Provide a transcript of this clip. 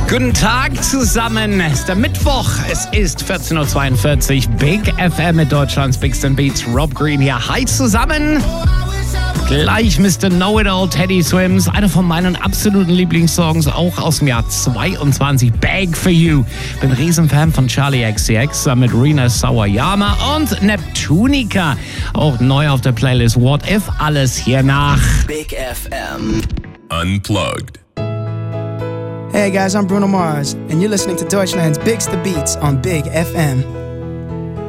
Guten Tag zusammen. Es ist der Mittwoch. Es ist 14.42 Uhr. Big FM mit Deutschlands Biggsten Beats. Rob Green hier. Hi zusammen. Gleich Mr. Know-It-All, Teddy Swims. Einer von meinen absoluten Lieblingssongs, auch aus dem Jahr 22. Beg for You. Bin ein Riesenfan von Charlie XCX mit Rina Sawayama und Neptunica. Auch neu auf der Playlist What If. Alles hier nach Big FM Unplugged. Hey guys, I'm Bruno Mars, and you're listening to Deutschland's Biggste Beats on Big FM.